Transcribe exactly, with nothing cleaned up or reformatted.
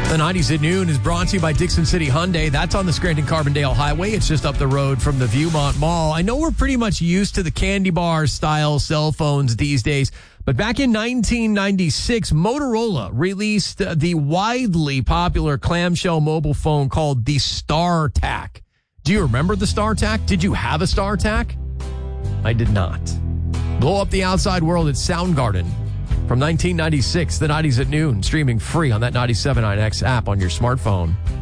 The nineties at noon is brought to you by Dixon City Hyundai. That's on the Scranton-Carbondale Highway. It's just up the road from the Viewmont Mall. I know we're pretty much used to the candy bar style cell phones these days, but back in nineteen ninety-six, Motorola released the widely popular clamshell mobile phone called the StarTAC. Do you remember the StarTAC? Did you have a StarTAC? I did not. Blow up the outside world at Soundgarden. From nineteen ninety-six, the nineties at noon, streaming free on that ninety-seven point nine X app on your smartphone.